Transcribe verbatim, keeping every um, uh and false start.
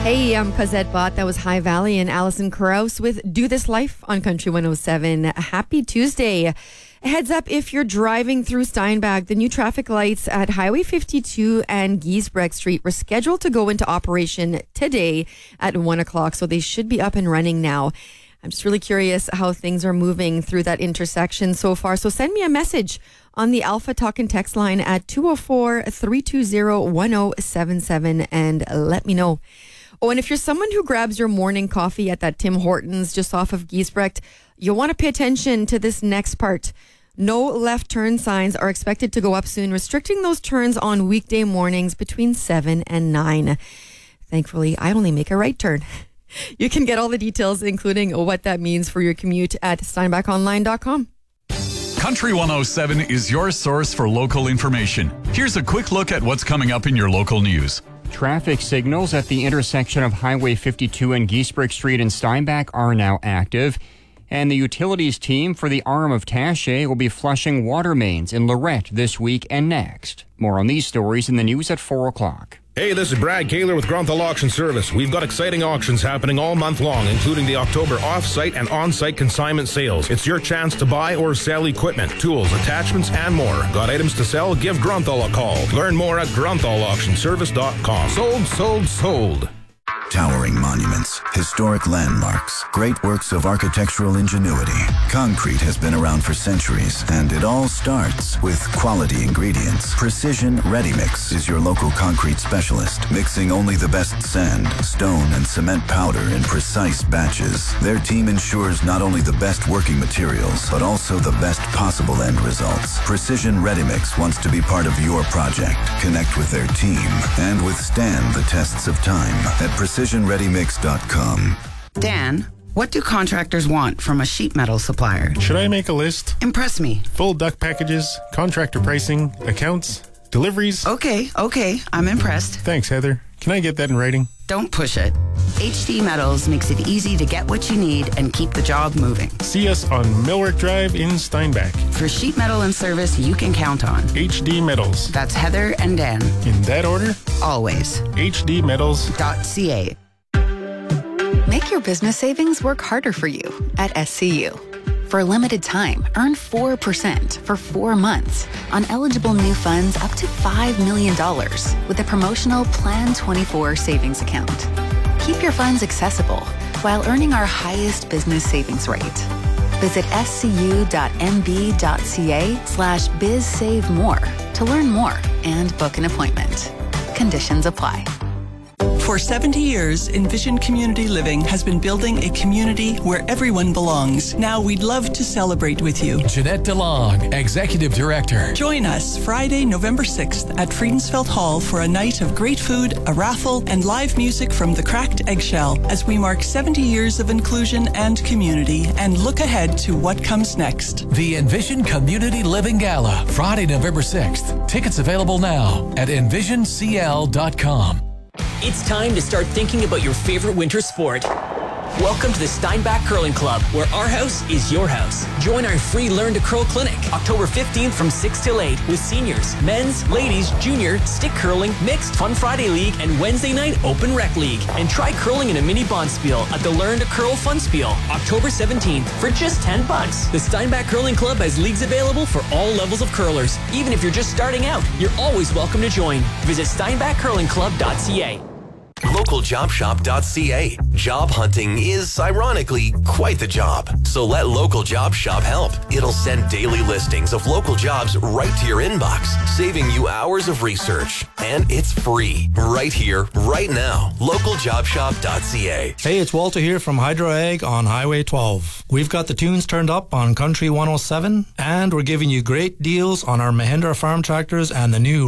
Hey, I'm Cosette Bott. That was High Valley and Alison Krauss with Do This Life on Country one oh seven. Happy Tuesday. Heads up if you're driving through Steinbach. The new traffic lights at Highway fifty-two and Giesbrecht Street were scheduled to go into operation today at one o'clock, so they should be up and running now. I'm just really curious how things are moving through that intersection so far. So send me a message on the Alpha Talk and Text line at two oh four, three two zero, one oh seven seven and let me know. Oh, and if you're someone who grabs your morning coffee at that Tim Hortons just off of Giesbrecht, you'll want to pay attention to this next part. No left turn signs are expected to go up soon, restricting those turns on weekday mornings between seven and nine. Thankfully, I only make a right turn. You can get all the details, including what that means for your commute, at steinbach online dot com. Country one oh seven is your source for local information. Here's a quick look at what's coming up in your local news. Traffic signals at the intersection of Highway fifty-two and Giesbrecht Street in Steinbach are now active. And the utilities team for the arm of Taché will be flushing water mains in Lorette this week and next. More on these stories in the news at four o'clock. Hey, this is Brad Kaler with Grunthal Auction Service. We've got exciting auctions happening all month long, including the October off-site and on-site consignment sales. It's your chance to buy or sell equipment, tools, attachments, and more. Got items to sell? Give Grunthal a call. Learn more at grunthal auction service dot com. Sold, sold, sold. Towering monuments, historic landmarks, great works of architectural ingenuity. Concrete has been around for centuries, and it all starts with quality ingredients. Precision Ready Mix is your local concrete specialist, mixing only the best sand, stone, and cement powder in precise batches. Their team ensures not only the best working materials, but also the best possible end results. Precision Ready Mix wants to be part of your project. Connect with their team and withstand the tests of time at precision ready mix dot com. Dan, what do contractors want from a sheet metal supplier? Should I make a list? Impress me. Full duct packages, contractor pricing, accounts, deliveries. Okay, okay, I'm impressed. Thanks, Heather. Can I get that in writing? Don't push it. H D Metals makes it easy to get what you need and keep the job moving. See us on Millwork Drive in Steinbach. For sheet metal and service you can count on. H D Metals. That's Heather and Dan. In that order? Always. H D metals dot c a. Make your business savings work harder for you at S C U. For a limited time, earn four percent for four months on eligible new funds up to five million dollars with a promotional Plan twenty-four savings account. Keep your funds accessible while earning our highest business savings rate. Visit s c u dot m b dot c a slash biz save more to learn more and book an appointment. Conditions apply. For seventy years, Envision Community Living has been building a community where everyone belongs. Now we'd love to celebrate with you. Jeanette DeLong, Executive Director. Join us Friday, November sixth at Friedensfeld Hall for a night of great food, a raffle, and live music from the Cracked Eggshell as we mark seventy years of inclusion and community and look ahead to what comes next. The Envision Community Living Gala, Friday, November sixth. Tickets available now at envision c l dot com. It's time to start thinking about your favorite winter sport. Welcome to the Steinbach Curling Club, where our house is your house. Join our free Learn to Curl clinic, October fifteenth from six till eight, with seniors, men's, ladies, junior, stick curling, mixed, Fun Friday League, and Wednesday night Open Rec League. And try curling in a mini bonspiel at the Learn to Curl Fun Spiel, October seventeenth, for just ten bucks. The Steinbach Curling Club has leagues available for all levels of curlers. Even if you're just starting out, you're always welcome to join. Visit steinbach curling club dot c a. local job shop dot c a. Job hunting is, ironically, quite the job. So let Local Job Shop help. It'll send daily listings of local jobs right to your inbox, saving you hours of research. And it's free, right here, right now. local job shop dot c a. Hey, it's Walter here from Hydro Ag on Highway twelve. We've got the tunes turned up on Country one oh seven, and we're giving you great deals on our Mahindra farm tractors and the new